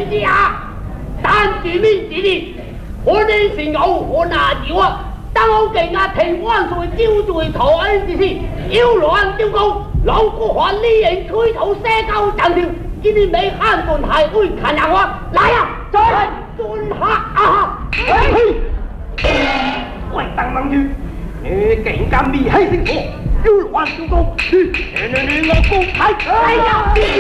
人之下，但自命之力，我哋是牛和拿住啊！当我给阿平安在招罪台之时，妖乱雕高，老姑还呢人吹头社交站条，今天未喊顿系会看下我，来啊！再进下啊！喂，等等住，你竟敢未起声火，妖乱雕高，你我公睇，哎呀！